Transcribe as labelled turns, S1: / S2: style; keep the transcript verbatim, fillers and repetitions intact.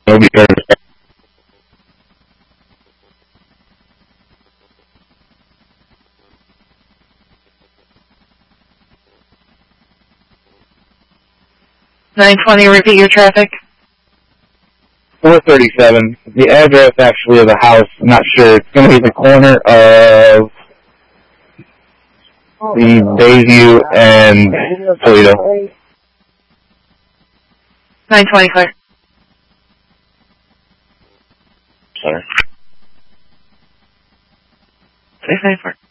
S1: It'll be Thursday.
S2: nine twenty, repeat your traffic.
S1: four thirty-seven. The address, actually, of the house, I'm not sure. It's going to be the corner of the Bayview and Toledo.
S2: nine twenty, clear.
S1: Sorry.
S2: six ninety-four.